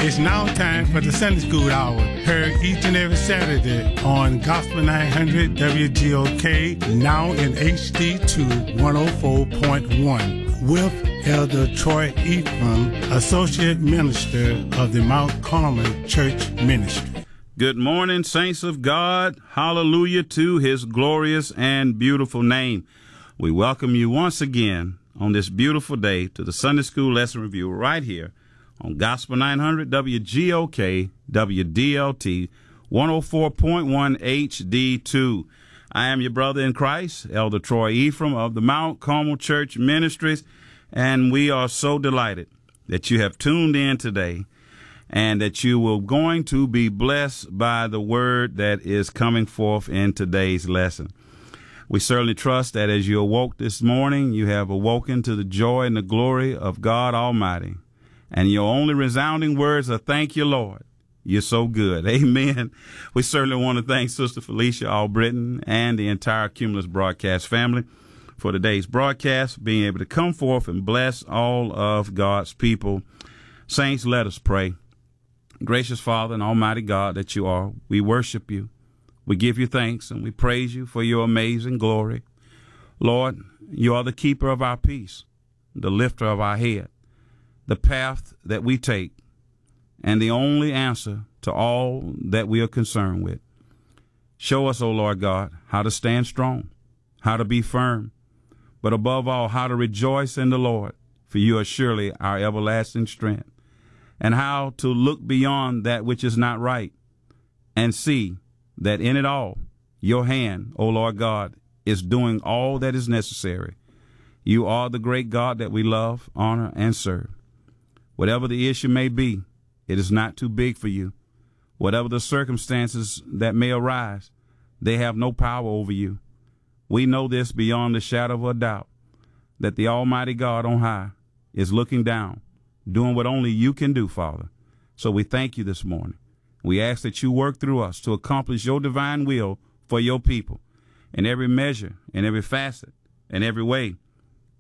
It's now time for the Sunday School Hour, heard each and every Saturday on Gospel 900 WGOK, now in HD2 104.1, with Elder Troy Ephraim, Associate Minister of the Mount Carmel Church Ministry. Good morning, saints of God. Hallelujah to his glorious and beautiful name. We welcome you once again on this beautiful day to the Sunday School Lesson Review right here on Gospel 900 WGOK WDLT 104.1 HD2. I am your brother in Christ, Elder Troy Ephraim of the Mount Carmel Church Ministries, and we are so delighted that you have tuned in today and that you will going to be blessed by the word that is coming forth in today's lesson. We certainly trust that as you awoke this morning, you have awoken to the joy and the glory of God Almighty. And your only resounding words are, thank you, Lord. You're so good. Amen. We certainly want to thank Sister Felicia Albritton and the entire Cumulus Broadcast family for today's broadcast, being able to come forth and bless all of God's people. Saints, let us pray. Gracious Father and Almighty God that you are, we worship you. We give you thanks and we praise you for your amazing glory. Lord, you are the keeper of our peace, the lifter of our head, the path that we take, and the only answer to all that we are concerned with. Show us, O Lord God, how to stand strong, how to be firm, but above all, how to rejoice in the Lord, for you are surely our everlasting strength, and how to look beyond that which is not right and see that in it all, your hand, O Lord God, is doing all that is necessary. You are the great God that we love, honor, and serve. Whatever the issue may be, it is not too big for you. Whatever the circumstances that may arise, they have no power over you. We know this beyond the shadow of a doubt, that the Almighty God on high is looking down, doing what only you can do, Father. So we thank you this morning. We ask that you work through us to accomplish your divine will for your people in every measure, in every facet, in every way.